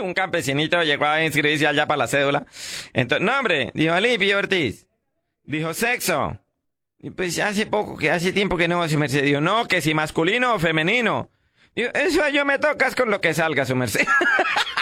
un campesinito llegó a inscribirse allá para la cédula. Entonces, nombre, dijo Alipio Ortiz. Dijo sexo. Y pues hace tiempo que no, su merced. Dijo, no, que si masculino o femenino. Dijo, eso yo me tocas con lo que salga, su merced.